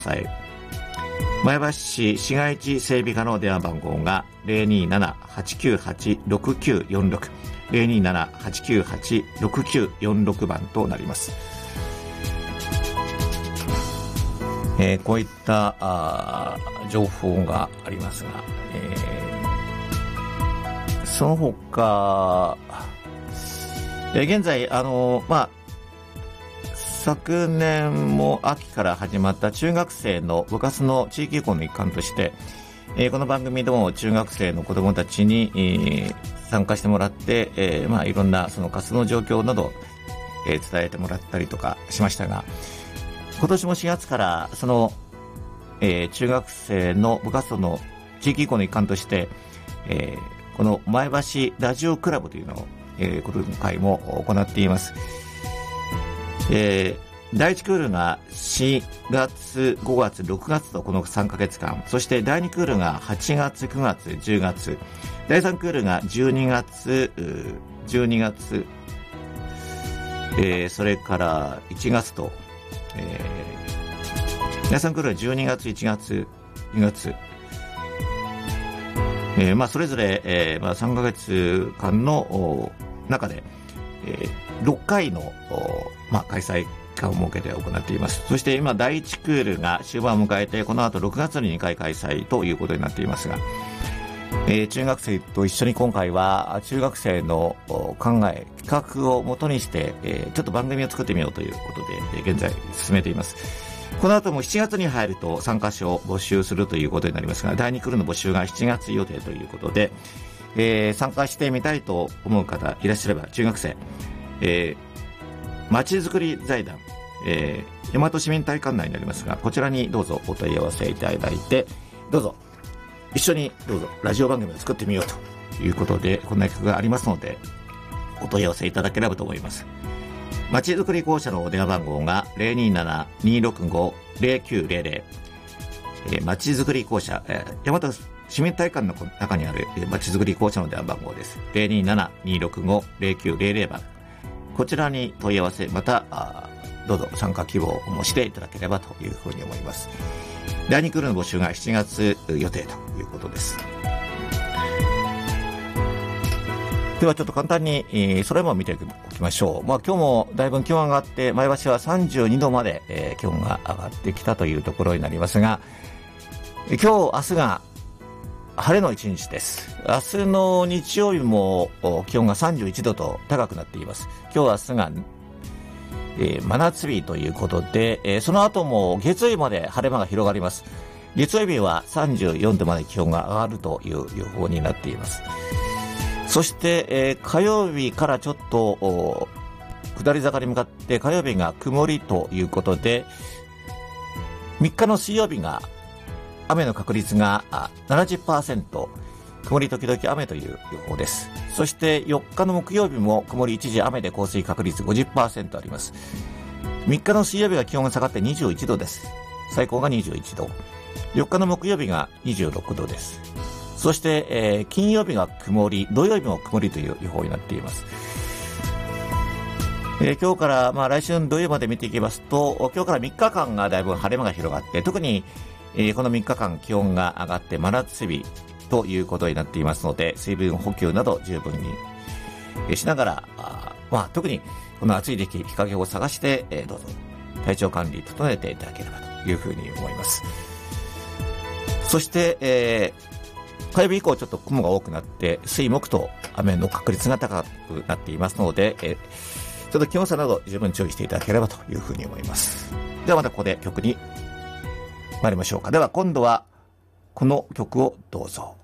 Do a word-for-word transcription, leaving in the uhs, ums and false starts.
さい。前橋市市街地整備課の電話番号が ゼロにーなな はちきゅうはち ろくきゅうよんろく ゼロにーなな はちきゅうはち ろくきゅうよんろく番となります。えー、こういったあ情報がありますが、えー、その他、えー、現在あのまあ昨年も秋から始まった中学生の部活の地域移行の一環として、えー、この番組でも中学生の子どもたちに、えー、参加してもらって、えーまあ、いろんなその活動の状況など、えー、伝えてもらったりとかしましたが、今年もしがつからその、えー、中学生の部活動の地域移行の一環として、えー、この前橋ラジオクラブというのを、えー、今回も行っています。えー、だいいちクールがしがつ、ごがつ、ろくがつとこのさんかげつかん、そしてだいにクールがはちがつ、くがつ、じゅうがつ、だいさんクールがじゅうにがつ、じゅうにがつ、えー、それからいちがつと、えー、だいさんクールはじゅうにがつ、いちがつ、にがつ、えー、まあそれぞれ、えーまあ、さんかげつかんの中で、えー、ろっかいの、まあ、開催期間を設けて行っています。そして今だいいちクールが終盤を迎えて、この後ろくがつににかい開催ということになっていますが、えー、中学生と一緒に今回は中学生の考え、企画を元にして、えー、ちょっと番組を作ってみようということで、えー、現在進めています。この後もしちがつに入ると参加者を募集するということになりますが、だいにクールの募集がしちがつ予定ということで、えー、参加してみたいと思う方いらっしゃれば、中学生、えー、まちづくり財団、えー、大和市民体育館内になりますが、こちらにどうぞお問い合わせいただいて、どうぞ一緒にどうぞラジオ番組を作ってみようということで、こんな企画がありますのでお問い合わせいただければと思います。まちづくり公社の電話番号が ゼロにーなな にーろくご ゼロきゅうゼロゼロ、えー、まちづくり公社、えー、大和市民体育館の中にあるまちづくり公社の電話番号です。 ゼロにーなな にーろくご ゼロきゅうゼロゼロ 番、こちらに問い合わせ、またどうぞ参加希望を申していただければというふうに思います。だいにクールの募集がしちがつ予定ということです。ではちょっと簡単に、えー、それも見ておきましょう。まあ今日もだいぶ気温が上がって、前橋はさんじゅうにどまで、えー、気温が上がってきたというところになりますが、今日明日が晴れの一日です。明日の日曜日も気温がさんじゅういちどと高くなっています。今日明日が、えー、真夏日ということで、えー、その後も月曜日まで晴れ間が広がります。月曜日はさんじゅうよんどまで気温が上がるという予報になっています。そして、えー、火曜日からちょっと下り坂に向かって、火曜日が曇りということで、みっかの水曜日が雨の確率が ななじゅっパーセント、曇り時々雨という予報です。そしてよっかの木曜日も曇り一時雨で降水確率 ごじゅっパーセント あります。みっかの水曜日が気温が下がってにじゅういちどです。最高がにじゅういちど。よっかの木曜日がにじゅうろくどです。そして、えー、金曜日が曇り、土曜日も曇りという予報になっています。えー、今日から、まあ、来週の土曜まで見ていきますと、今日からみっかかんがだいぶ晴れ間が広がって、特に、えー、このみっかかん気温が上がって真夏日ということになっていますので、水分補給など十分に、えー、しながら、あまあ、特にこの暑い時期、日陰を探して、えー、どうぞ体調管理整えていただければというふうに思います。そして、えー火曜日以降ちょっと雲が多くなって、水木と雨の確率が高くなっていますので、えちょっと気温差など十分注意していただければというふうに思います。ではまたここで曲に参りましょうか。では今度はこの曲をどうぞ。